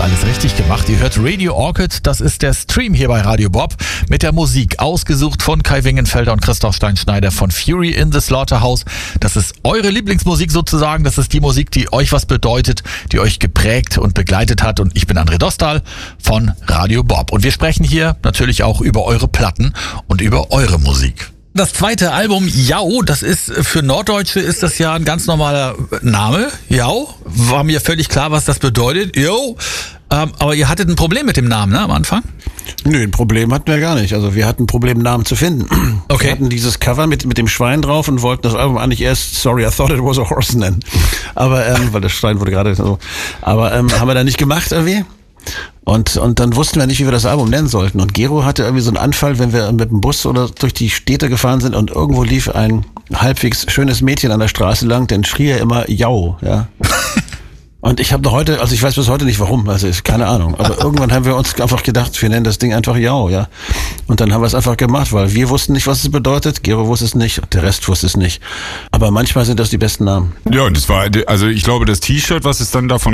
alles richtig gemacht. Ihr hört Radio Orchid, das ist der Stream hier bei Radio Bob mit der Musik, ausgesucht von Kai Wingenfelder und Christoph Steinschneider von Fury in the Slaughterhouse. Das ist eure Lieblingsmusik sozusagen, das ist die Musik, die euch was bedeutet, die euch geprägt und begleitet hat. Und ich bin André Dostal von Radio Bob. Und wir sprechen hier natürlich auch über eure Platten und über eure Musik. Das zweite Album, Jau, das ist für Norddeutsche ist das ja ein ganz normaler Name. Jau, war mir völlig klar, was das bedeutet. Jo, aber ihr hattet ein Problem mit dem Namen, ne, am Anfang? Nö, ein Problem hatten wir gar nicht. Also wir hatten ein Problem, einen Namen zu finden. Okay. Wir hatten dieses Cover mit dem Schwein drauf und wollten das Album eigentlich erst Sorry, I Thought It Was a Horse nennen. Aber, weil das Schwein wurde gerade so. Aber haben wir da nicht gemacht irgendwie. Und dann wussten wir nicht, wie wir das Album nennen sollten. Und Gero hatte irgendwie so einen Anfall, wenn wir mit dem Bus oder durch die Städte gefahren sind und irgendwo lief ein halbwegs schönes Mädchen an der Straße lang, dann schrie er immer Jau, ja. Und ich habe noch heute, also ich weiß bis heute nicht warum, also ist keine Ahnung. Aber irgendwann haben wir uns einfach gedacht, wir nennen das Ding einfach Jau, ja. Und dann haben wir es einfach gemacht, weil wir wussten nicht, was es bedeutet, Gero wusste es nicht, der Rest wusste es nicht. Aber manchmal sind das die besten Namen. Ja, und das war, also ich glaube, das T-Shirt, was es dann davon